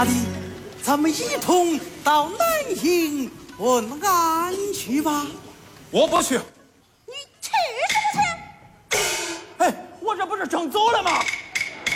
大弟，咱们一同到南营问安去吧。 我不去。 你去什么去？ 哎，我这不是正走了吗？